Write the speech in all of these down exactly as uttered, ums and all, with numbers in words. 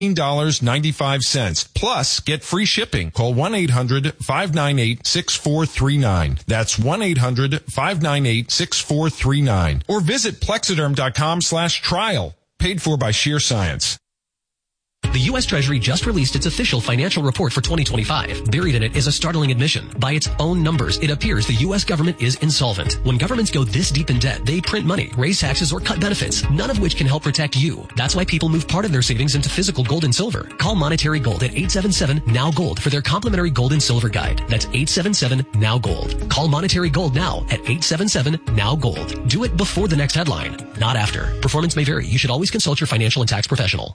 dollars and ninety-five cents. Plus, get free shipping. Call one eight hundred five nine eight six four three nine. That's one eight hundred five nine eight six four three nine. Or visit plexiderm.com slash trial. Paid for by Sheer Science. The U S Treasury just released its official financial report for twenty twenty-five. Buried in it is a startling admission. By its own numbers, it appears the U S government is insolvent. When governments go this deep in debt, they print money, raise taxes, or cut benefits, none of which can help protect you. That's why people move part of their savings into physical gold and silver. Call Monetary Gold at eight seven seven N O W Gold for their complimentary gold and silver guide. That's eight seven seven N O W Gold. Call Monetary Gold now at eight seven seven N O W Gold. Do it before the next headline, not after. Performance may vary. You should always consult your financial and tax professional.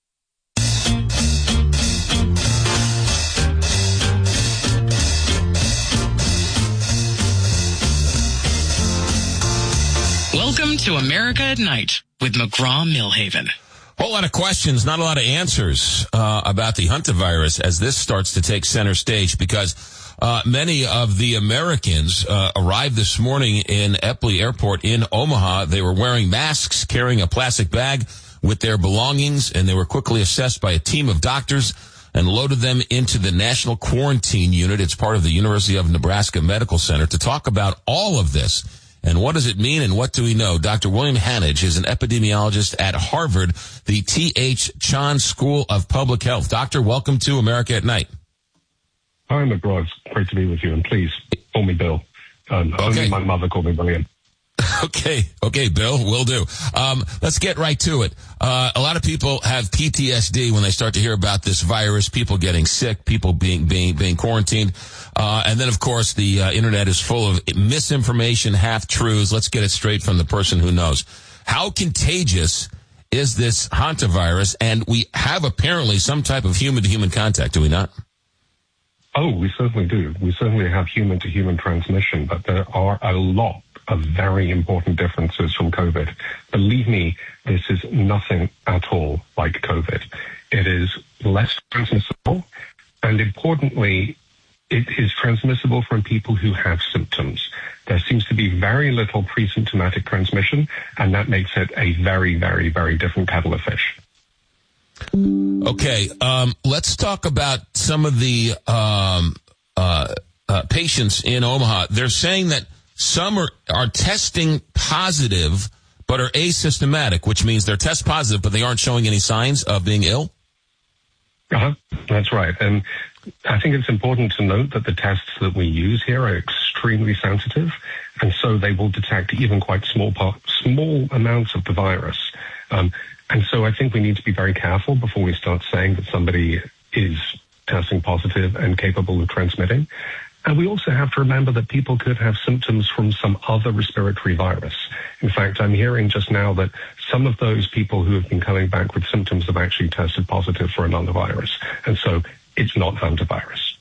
Welcome to America at Night with McGraw-Millhaven. Whole lot of questions, not a lot of answers uh, about the hantavirus as this starts to take center stage because uh, many of the Americans uh, arrived this morning in Eppley Airport in Omaha. They were wearing masks, carrying a plastic bag with their belongings, and they were quickly assessed by a team of doctors and loaded them into the National Quarantine Unit. It's part of the University of Nebraska Medical Center. To talk about all of this and what does it mean and what do we know, Doctor William Hanage is an epidemiologist at Harvard, the T H Chan School of Public Health. Doctor, welcome to America at Night. Hi, McGraw. It's great to be with you, and please call me Bill. Um, okay. Only my mother called me William. Okay, okay, Bill, will do. Um, let's get right to it. Uh, a lot of people have P T S D when they start to hear about this virus, people getting sick, people being being, being quarantined. Uh, and then, of course, the uh, internet is full of misinformation, half-truths. Let's get it straight from the person who knows. How contagious is this hantavirus? And we have apparently some type of human-to-human contact, do we not? Oh, we certainly do. We certainly have human-to-human transmission, but there are a lot of very important differences from COVID. Believe me, this is nothing at all like COVID. It is less transmissible, and importantly, it is transmissible from people who have symptoms. There seems to be very little pre-symptomatic transmission, and that makes it a very, very, very different kettle of fish. Okay, um, let's talk about some of the um, uh, uh, patients in Omaha. They're saying that some are, are testing positive but are asymptomatic, which means they're test positive but they aren't showing any signs of being ill? Uh-huh. That's right. And I think it's important to note that the tests that we use here are extremely sensitive, and so they will detect even quite small part, small amounts of the virus. Um, and so I think we need to be very careful before we start saying that somebody is testing positive and capable of transmitting. And we also have to remember that people could have symptoms from some other respiratory virus. In fact, I'm hearing just now that some of those people who have been coming back with symptoms have actually tested positive for another virus. And so it's not hantavirus.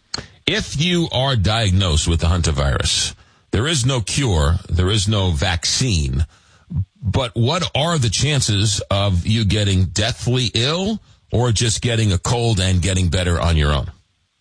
If you are diagnosed with the hantavirus, there is no cure, there is no vaccine, but what are the chances of you getting deathly ill or just getting a cold and getting better on your own?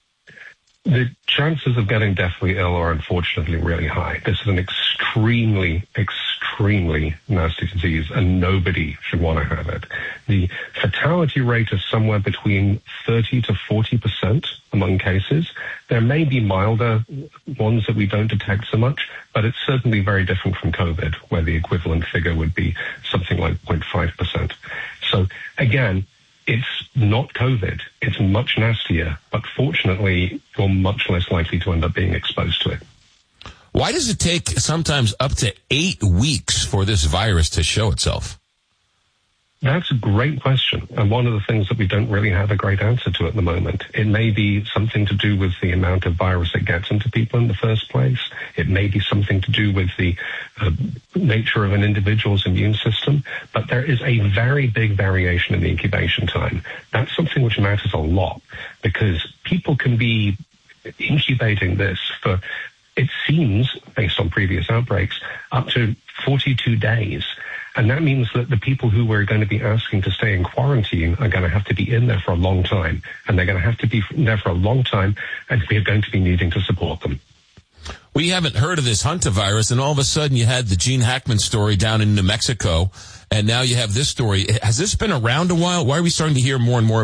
The chances of getting deathly ill are unfortunately really high. This is an extremely, extremely nasty disease, and nobody should want to have it. The fatality rate is somewhere between thirty to forty percent among cases. There may be milder ones that we don't detect so much, but it's certainly very different from COVID, where the equivalent figure would be something like zero point five percent. So again, it's not COVID. It's much nastier, but fortunately, you're much less likely to end up being exposed to it. Why does it take sometimes up to eight weeks for this virus to show itself? That's a great question, and one of the things that we don't really have a great answer to at the moment. It may be something to do with the amount of virus that gets into people in the first place. It may be something to do with the uh, nature of an individual's immune system, but there is a very big variation in the incubation time. That's something which matters a lot, because people can be incubating this for, it seems, based on previous outbreaks, up to forty-two days. And that means that the people who we're going to be asking to stay in quarantine are going to have to be in there for a long time. And they're going to have to be there for a long time, and we're going to be needing to support them. we haven't heard of this hantavirus, and all of a sudden you had the Gene Hackman story down in New Mexico, and now you have this story. Has this been around a while? Why are we starting to hear more and more